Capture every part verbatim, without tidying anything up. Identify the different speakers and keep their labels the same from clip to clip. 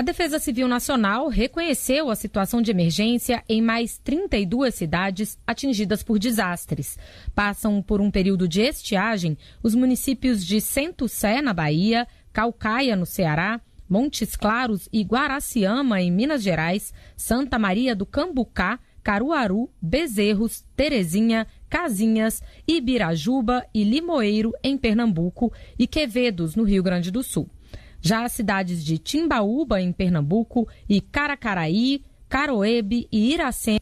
Speaker 1: A Defesa Civil Nacional reconheceu a situação de emergência em mais trinta e duas cidades atingidas por desastres. Passam por um período de estiagem os municípios de Centro-Sé, na Bahia, Caucaia, no Ceará, Montes Claros e Guaraciama, em Minas Gerais, Santa Maria do Cambucá, Caruaru, Bezerros, Terezinha, Casinhas, Ibirajuba e Limoeiro, em Pernambuco, e Quevedos, no Rio Grande do Sul. Já as cidades de Timbaúba, em Pernambuco, e Caracaraí, Caroebe e Iracema.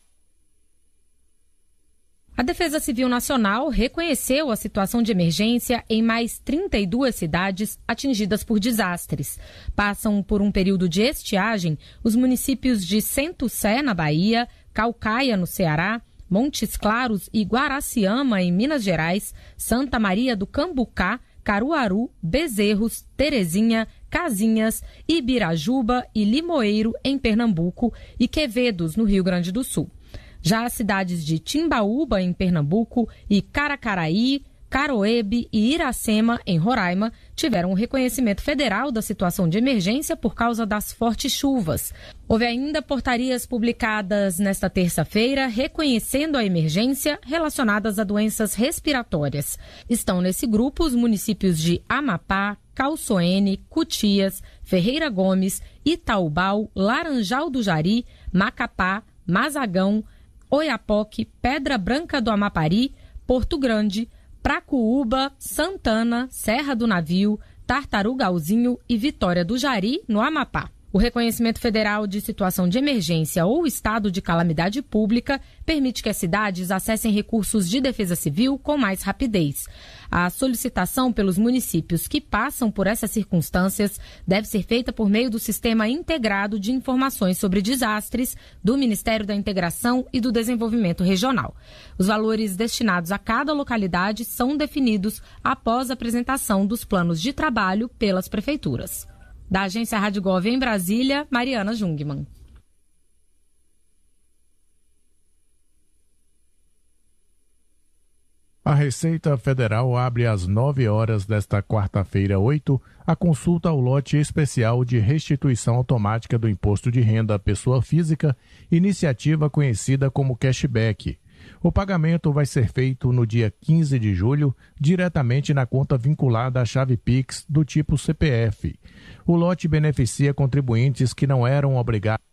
Speaker 1: A Defesa Civil Nacional reconheceu a situação de emergência em mais trinta e duas cidades atingidas por desastres. Passam por um período de estiagem os municípios de Centro-Sé, na Bahia, Caucaia, no Ceará, Montes Claros e Guaraciama, em Minas Gerais, Santa Maria do Cambucá, Caruaru, Bezerros, Terezinha, Casinhas, Ibirajuba e Limoeiro, em Pernambuco, e Quevedos, no Rio Grande do Sul. Já as cidades de Timbaúba, em Pernambuco, e Caracaraí, Caroebe e Iracema, em Roraima, tiveram um reconhecimento federal da situação de emergência por causa das fortes chuvas. Houve ainda portarias publicadas nesta terça-feira reconhecendo a emergência relacionadas a doenças respiratórias. Estão nesse grupo os municípios de Amapá, Calçoene, Cutias, Ferreira Gomes, Itaubal, Laranjal do Jari, Macapá, Mazagão, Oiapoque, Pedra Branca do Amapari, Porto Grande, Pracuúba, Santana, Serra do Navio, Tartarugalzinho e Vitória do Jari, no Amapá. O reconhecimento federal de situação de emergência ou estado de calamidade pública permite que as cidades acessem recursos de defesa civil com mais rapidez. A solicitação pelos municípios que passam por essas circunstâncias deve ser feita por meio do Sistema Integrado de Informações sobre Desastres do Ministério da Integração e do Desenvolvimento Regional. Os valores destinados a cada localidade são definidos após a apresentação dos planos de trabalho pelas prefeituras. Da Agência Rádio Gov em Brasília, Mariana Jungmann.
Speaker 2: A Receita Federal abre às nove horas desta quarta-feira, oito, a consulta ao lote especial de restituição automática do Imposto de Renda à Pessoa Física, iniciativa conhecida como cashback. O pagamento vai ser feito no dia quinze de julho, diretamente na conta vinculada à chave Pix do tipo C P F. O lote beneficia contribuintes que não eram obrigados